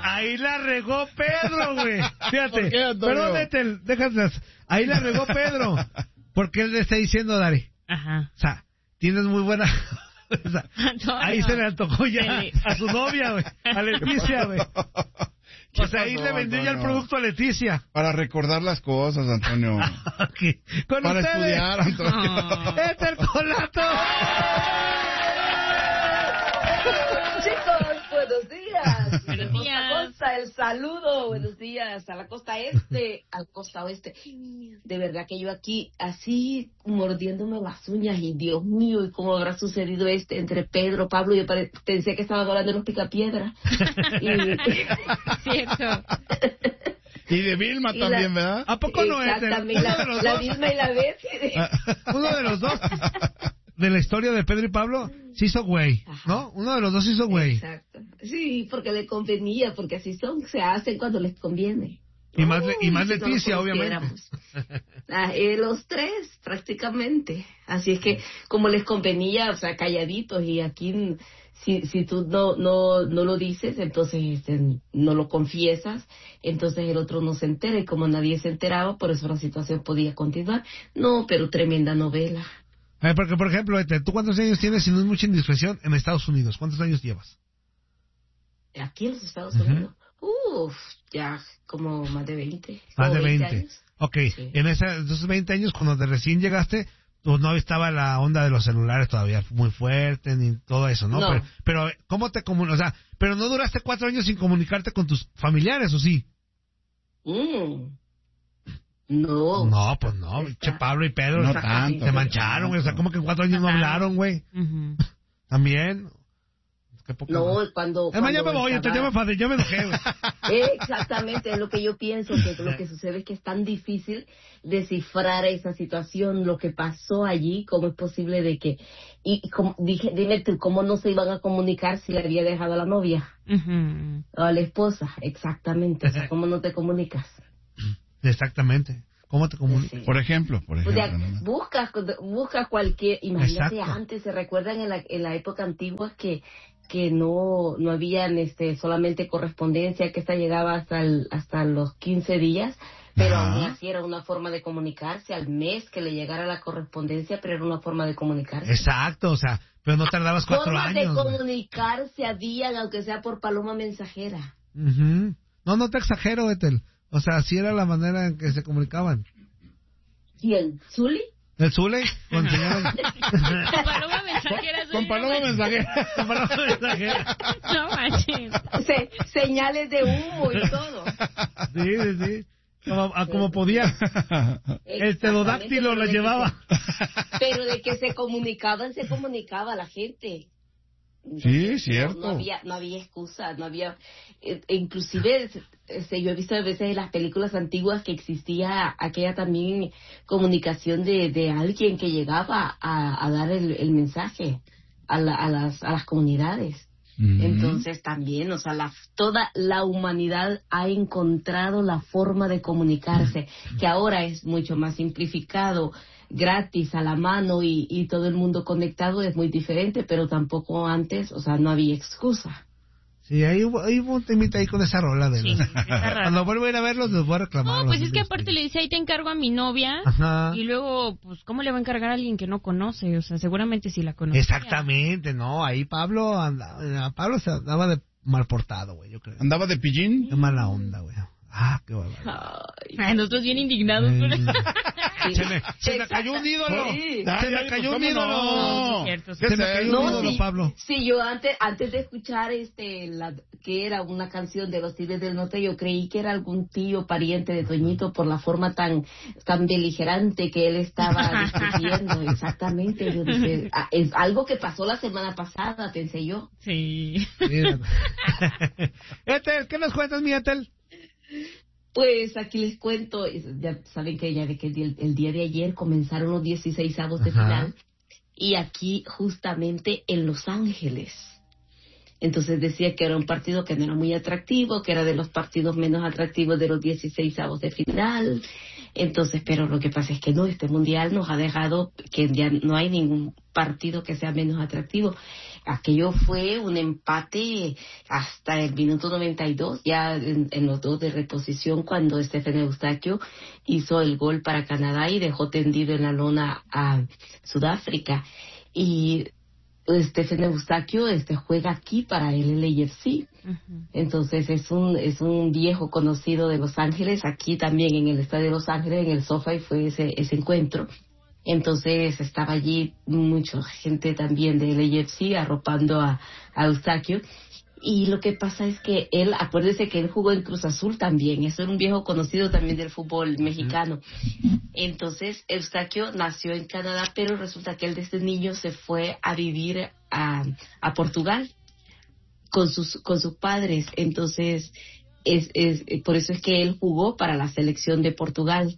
Ahí la regó Pedro, güey. Fíjate. ¿Qué, Perdón, déjate. Ahí la regó Pedro. Porque él le está diciendo, Dari. Ajá. O sea, tienes muy buena... O sea, ahí se le antojó ya a su novia, güey. A Leticia, güey. O sea, ahí le vendió ya el producto a Leticia. Para recordar las cosas, Antonio. Okay. Con para ustedes, estudiar, Antonio. ¡Este el Colato! Chicos, buenos días. Buenos Costa días. a costa, el saludo. Buenos días a la costa este, al costa oeste. De verdad que yo aquí así mordiéndome las uñas y Dios mío, ¿y cómo habrá sucedido entre Pedro, Pablo? Yo pensé que estaban hablando de los picapiedras. Cierto. Y de Vilma también, ¿verdad? ¿A poco no es? Exactamente, la Vilma y la Betty. Uno de los dos de la historia de Pedro y Pablo se hizo güey, ¿no? Uno de los dos se hizo güey. Exacto. Sí, porque le convenía, porque así se hacen cuando les conviene. Y más Si Leticia, no lo obviamente. Los tres, prácticamente. Así es que, como les convenía, o sea, calladitos, y aquí, si tú no lo dices, entonces no lo confiesas, entonces el otro no se entera, y como nadie se enteraba, por eso la situación podía continuar. No, pero tremenda novela. Porque, por ejemplo, ¿tú cuántos años tienes, si no es mucha indiscreción, en Estados Unidos? ¿Cuántos años llevas? Aquí en los Estados Unidos, ya como más de 20. Más de 20. Años. Ok, Sí. en esos 20 años, cuando recién llegaste, pues no estaba la onda de los celulares todavía muy fuerte, ni todo eso, ¿no? No. Pero ¿cómo te comunicas? O sea, pero no duraste 4 años sin comunicarte con tus familiares, ¿o sí? No. No, pues no. Che, Pablo y Pedro No tanto. se mancharon, güey. O sea, ¿cómo que en 4 años no hablaron, güey? Ujú. También. Qué poca No, madre. cuando Ya me voy, estaba- ya me enojé, güey. Exactamente, es lo que yo pienso, que lo que sucede es que es tan difícil descifrar esa situación, lo que pasó allí, cómo es posible de que... Y como, dime tú, ¿cómo no se iban a comunicar si le había dejado a la novia Ujú. o a la esposa? Exactamente, o sea, ¿cómo no te comunicas? Exactamente. ¿Cómo te comunicas? Sí. Por ejemplo, O sea, ¿no? busca cualquier... Imagínate, Exacto. antes, ¿se recuerdan en la época antigua que no habían solamente correspondencia, que esta llegaba hasta los 15 días, pero Ajá. aún así era una forma de comunicarse, al mes que le llegara la correspondencia, pero era una forma de comunicarse. Exacto, o sea, pero no tardabas 4 Formas de años. güey. comunicarse habían, aunque sea por paloma mensajera. Ujú. No te exagero, Ethel. O sea, así era la manera en que se comunicaban. ¿Y el Zuli? ¿El Zule? Con señal- Paloma mensajera. Con paloma mensajera. con palabra mensajera. No manches. Señales de humo y todo. Sí. Como podía. El pterodáctilo lo llevaba. Pero de que se comunicaba la gente. Sí, cierto. No había excusa, no había... inclusive, yo he visto a veces en las películas antiguas que existía aquella también comunicación de alguien que llegaba a dar el mensaje a las comunidades. Entonces también, o sea, toda la humanidad ha encontrado la forma de comunicarse, que ahora es mucho más simplificado, gratis, a la mano y todo el mundo conectado, es muy diferente, pero tampoco antes, o sea, no había excusa. Sí, ahí hubo un temita ahí con esa rola de Sí, los... está raro. Cuando vuelvo a ir a verlos, les voy a reclamar. No, pues es que aparte le dice, ahí te encargo a mi novia. Ajá. Y luego, pues, ¿cómo le va a encargar a alguien que no conoce? O sea, seguramente sí la conoce. Exactamente, no, ahí Pablo se andaba de mal portado, güey, yo creo. ¿Andaba de pillín? Qué mala onda, güey. Qué bárbaro. Ay, nosotros bien indignados. Se me cayó un ídolo. Sí. Se me cayó un ídolo. No, es cierto, sí. Se me cayó un ídolo, sí, Pablo. sí, yo antes de escuchar que era una canción de los Tigres del Norte, yo creí que era algún tío pariente de Toñito por la forma tan beligerante que él estaba discutiendo. Exactamente, yo dije, es algo que pasó la semana pasada, pensé yo. Sí. Mira. Ethel, ¿qué nos cuentas, mi Ethel? Pues aquí les cuento, ya saben que el día de ayer comenzaron los 16avos de Ajá. final, y aquí justamente en Los Ángeles. Entonces decía que era un partido que no era muy atractivo, que era de los partidos menos atractivos de los 16avos de final. Entonces, pero lo que pasa es que no, este mundial nos ha dejado que ya no hay ningún partido que sea menos atractivo. Aquello fue un empate hasta el minuto 92, ya en los dos de reposición, cuando Stephen Eustaquio hizo el gol para Canadá y dejó tendido en la lona a Sudáfrica. Y Stephen Eustaquio juega aquí para el LAFC. Entonces es un viejo conocido de Los Ángeles. Aquí también en el estadio de Los Ángeles, en el SoFi, fue ese encuentro. Entonces estaba allí mucha gente también del LAFC arropando a Eustaquio. Y lo que pasa es que él, acuérdese que él jugó en Cruz Azul también, eso era un viejo conocido también del fútbol mexicano. Entonces Eustaquio nació en Canadá, pero resulta que él desde niño se fue a vivir a Portugal con sus padres. Entonces por eso es que él jugó para la selección de Portugal.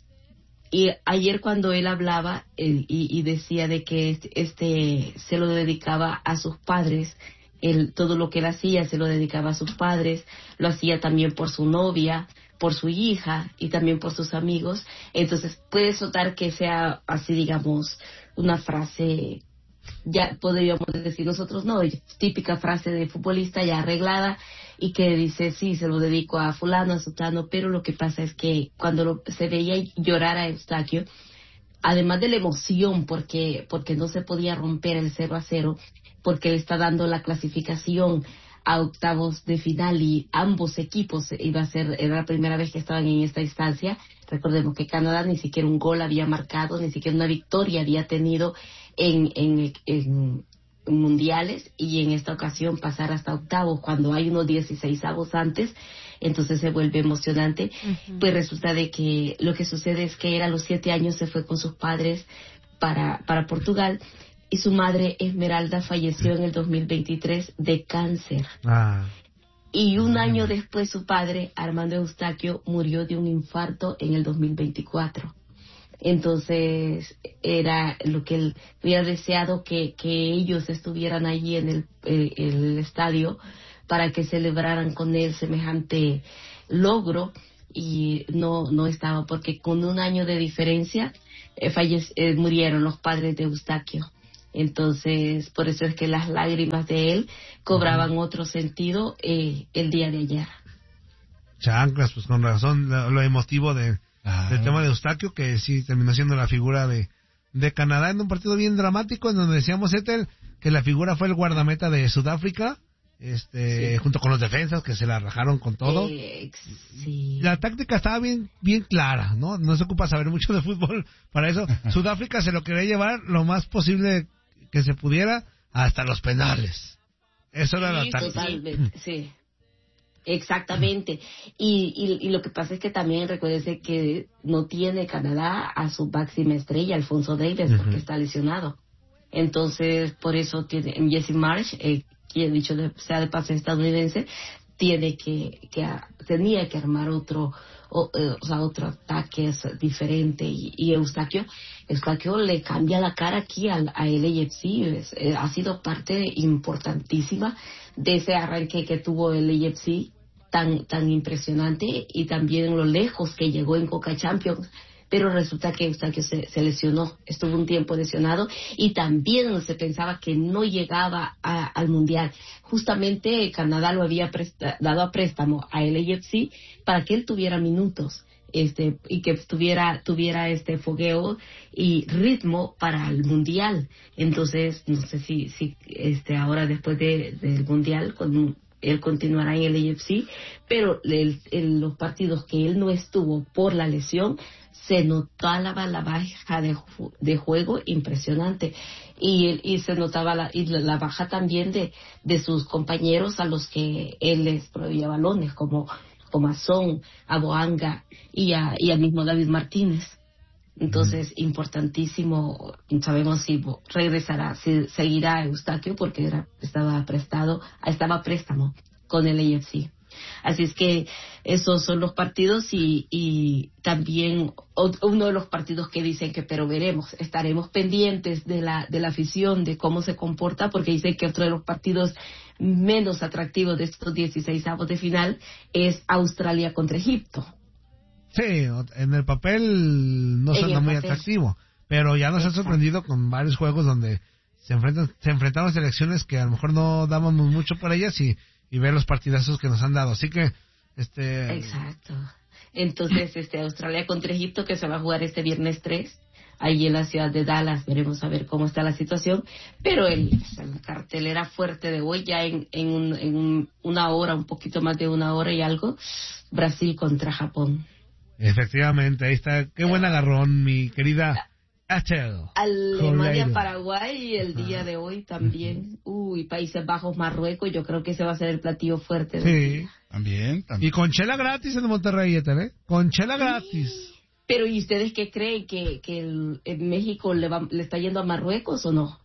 Y ayer cuando él hablaba y decía de que se lo dedicaba a sus padres, todo lo que él hacía se lo dedicaba a sus padres, lo hacía también por su novia, por su hija y también por sus amigos. Entonces puede sonar que sea así, digamos, una frase, ya podríamos decir nosotros, no, típica frase de futbolista ya arreglada, y que dice, sí, se lo dedico a fulano, a sutano, pero lo que pasa es que cuando se veía llorar a Eustaquio, además de la emoción, porque no se podía romper el 0-0, porque él está dando la clasificación a octavos de final y ambos equipos era la primera vez que estaban en esta instancia. Recordemos que Canadá ni siquiera un gol había marcado, ni siquiera una victoria había tenido en mundiales, y en esta ocasión pasar hasta octavos cuando hay unos 16avos antes, entonces se vuelve emocionante. Pues resulta de que lo que sucede es que él a los 7 años se fue con sus padres para Portugal, y su madre Esmeralda falleció en el 2023 de cáncer. Y un año después su padre, Armando Eustaquio, murió de un infarto en el 2024. Entonces era lo que él hubiera deseado, que ellos estuvieran allí en el estadio para que celebraran con él semejante logro, y no estaba, porque con un año de diferencia murieron los padres de Eustaquio. Entonces, por eso es que las lágrimas de él cobraban otro sentido el día de ayer. Chanclas, pues con razón, lo emotivo del tema de Eustaquio, que sí terminó siendo la figura de Canadá en un partido bien dramático, en donde decíamos, Ethel, que la figura fue el guardameta de Sudáfrica, sí, junto con los defensas que se la rajaron con todo. Sí. La táctica estaba bien clara, ¿no? No se ocupa saber mucho de fútbol para eso. Sudáfrica se lo quería llevar lo más posible que se pudiera hasta los penales. Eso era la táctica. Totalmente, sí. Exactamente. Y lo que pasa es que también recuérdese que no tiene Canadá a su máxima estrella, Alfonso Davies, porque está lesionado. Entonces, por eso tiene Jesse Marsh, que dicho sea de paso estadounidense, tenía que armar otro ataque diferente, y Eustaquio le cambia la cara aquí a LAFC. Ha sido parte importantísima de ese arranque que tuvo el LAFC tan impresionante, y también lo lejos que llegó en Coca Champions. Pero resulta que Eustaquio se lesionó, estuvo un tiempo lesionado, y también se pensaba que no llegaba al Mundial. Justamente Canadá lo había dado a préstamo a LAFC para que él tuviera minutos y que tuviera fogueo y ritmo para el Mundial. Entonces, no sé si ahora después del Mundial él continuará en el LAFC, pero los partidos que él no estuvo por la lesión, se notaba la baja de juego impresionante, y se notaba la baja también de sus compañeros a los que él les proveía balones, como a Son, a Boanga y al mismo David Martínez. Entonces, importantísimo, sabemos si regresará, si seguirá Eustaquio, porque estaba a préstamo con el AFC. Así es que esos son los partidos, y también uno de los partidos que dicen que, pero estaremos pendientes de la afición, de cómo se comporta, porque dicen que otro de los partidos menos atractivos de estos 16avos de final es Australia contra Egipto. Sí, en el papel no suena muy atractivo, pero ya nos ha sorprendido con varios juegos donde se enfrentaron selecciones que a lo mejor no dábamos mucho por ellas y ver los partidazos que nos han dado. Así que Exacto. Entonces, Australia contra Egipto, que se va a jugar este viernes 3, ahí en la ciudad de Dallas. Veremos a ver cómo está la situación. Pero la cartelera fuerte de hoy, ya en una hora, un poquito más de una hora y algo, Brasil contra Japón. Efectivamente, ahí está. Qué buen agarrón, mi querida Achel. Alemania, Paraguay, el día de hoy también. Países Bajos, Marruecos, yo creo que ese va a ser el platillo fuerte. Sí. También. Y con chela gratis en Monterrey, ¿eh? Con chela gratis. Pero ¿y ustedes qué creen? ¿Que en México le está yendo a Marruecos o no?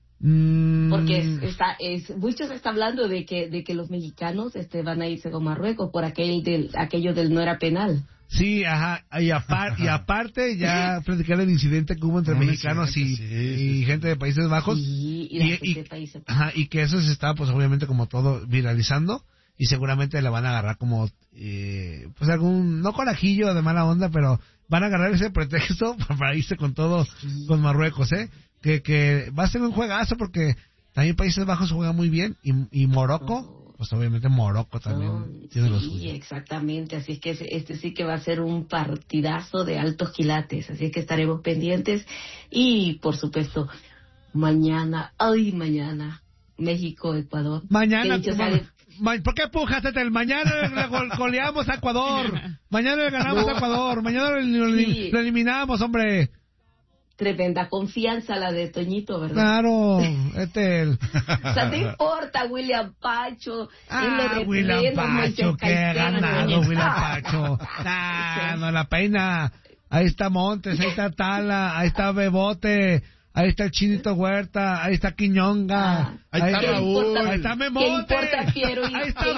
Porque mucho se está hablando de que los mexicanos van a irse con Marruecos por aquello del no era penal. Sí, ajá, y aparte ya platicar el incidente que hubo entre mexicanos y gente de Países Bajos. Sí, y gente de Países Bajos. Ajá, y que eso se está, pues obviamente como todo, viralizando, y seguramente le van a agarrar como, pues algún, no corajillo de mala onda, pero van a agarrar ese pretexto para irse con todo, con Marruecos, que va a ser un juegazo porque también Países Bajos juega muy bien, y Morocco, pues obviamente Morocco también tiene los suyos. Sí, exactamente, así es que este sí que va a ser un partidazo de altos quilates, así es que estaremos pendientes. Y por supuesto, mañana, México, Ecuador. Mañana, ¿por qué pujaste? Mañana le goleamos a Ecuador, mañana le ganamos a Ecuador, mañana lo eliminamos, hombre. Tremenda confianza la de Toñito, ¿verdad? Claro, O sea, no importa, William Pacho. William Pacho, que ha ganado William Pacho. No la peina. Ahí está Montes, ahí está Tala, ahí está Bebote, ahí está el Chinito Huerta, ahí está Quiñonga, ahí está Raúl, ahí está Memote, ahí está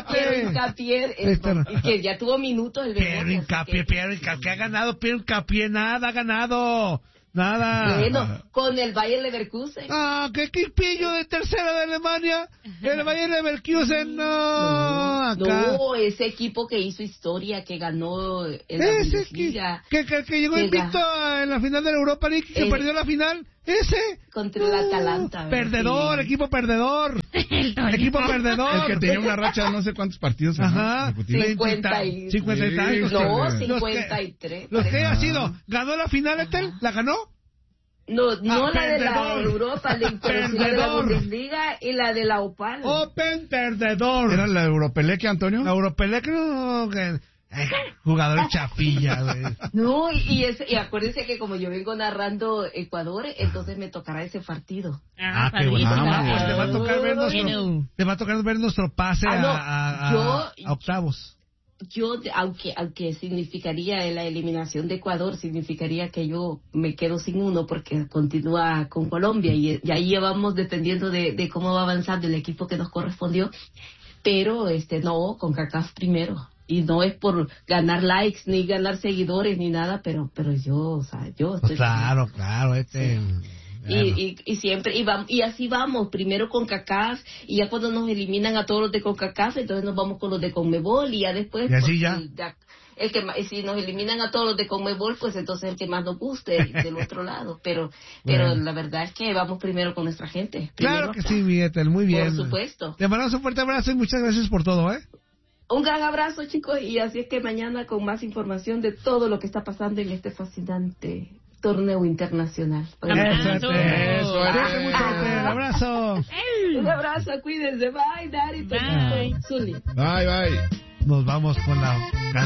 Memote, y que ya tuvo minutos el Memote. Piero Hincapié ha ganado, Piero Hincapié nada ha ganado. Nada. Bueno, con el Bayer Leverkusen. ¿Qué pillo de tercera de Alemania? El Bayer Leverkusen, no. No, ese equipo que hizo historia, que ganó en la Bundesliga. Que llegó invicto en la final de la Europa League, que perdió la final. Ese. Contra el Atalanta. Perdedor, equipo perdedor. Equipo perdedor. El que tenía una racha de no sé cuántos partidos. Ajá. 50 y tantos. No, 53. Los que ha sido. ¿Ganó la final, Etel? ¿La ganó? No, la perdedor. de la Europa League, pero sí la de la Bundesliga y la de la Opal. Perdedor. ¿Era la Europeleque, Antonio? La Europeleque, no, jugador chapilla, güey. No, y acuérdense que como yo vengo narrando Ecuador, entonces me tocará ese partido. Qué bueno. Pues te va a tocar ver nuestro pase a octavos. Yo, aunque significaría la eliminación de Ecuador, significaría que yo me quedo sin uno porque continúa con Colombia y ahí llevamos dependiendo de cómo va avanzando el equipo que nos correspondió, pero no, con CONCACAF primero. Y no es por ganar likes ni ganar seguidores ni nada, pero yo estoy... Pues claro, sí. Y siempre, y así vamos, primero con CONCACAF, y ya cuando nos eliminan a todos los de CONCACAF, entonces nos vamos con los de CONMEBOL, y ya después, y así si nos eliminan a todos los de CONMEBOL, pues entonces el que más nos guste del otro lado, pero la verdad es que vamos primero con nuestra gente. Claro que sí, mi Ethel, muy bien. Por supuesto. Te mandamos un fuerte abrazo y muchas gracias por todo, Un gran abrazo, chicos, y así es que mañana con más información de todo lo que está pasando en este fascinante torneo internacional. Eso. Un abrazo. Un abrazo, cuídense. Bye, Dari. Bye. Bye. Nos vamos con la